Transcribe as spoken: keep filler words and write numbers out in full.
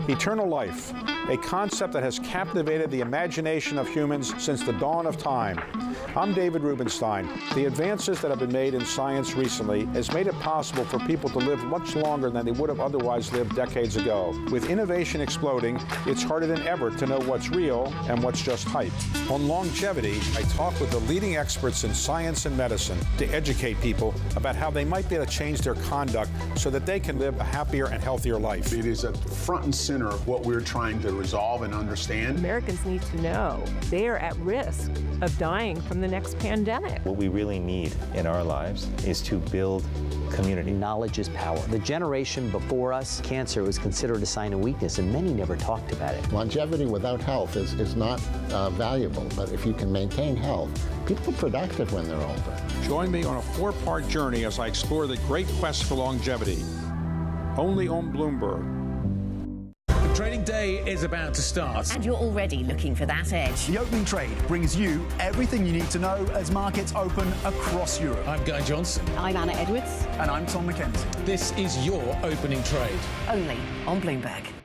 Eternal life, a concept that has captivated the imagination of humans since the dawn of time. I'm David Rubenstein. The advances that have been made in science recently has made it possible for people to live much longer than they would have otherwise lived decades ago. With innovation exploding, it's harder than ever to know what's real and what's just hype. On Longevity, I talk with the leading experts in science and medicine to educate people about how they might be able to change their conduct so that they can live a happier and healthier life. It is at the front and center of what we're trying to resolve and understand. Americans need to know they are at risk of dying from the next pandemic. What we really need in our lives is to build community. Knowledge is power. The generation before us, cancer was considered a sign of weakness, and many never talked about it. Longevity without health is, is not uh, valuable, but if you can maintain health, people are productive when they're older. Join me on a four-part journey as I explore the great quest for longevity. Only on Bloomberg. Trading day is about to start. And you're already looking for that edge. The Opening Trade brings you everything you need to know as markets open across Europe. I'm Guy Johnson. I'm Anna Edwards. And I'm Tom McKenzie. This is your Opening Trade. Only on Bloomberg.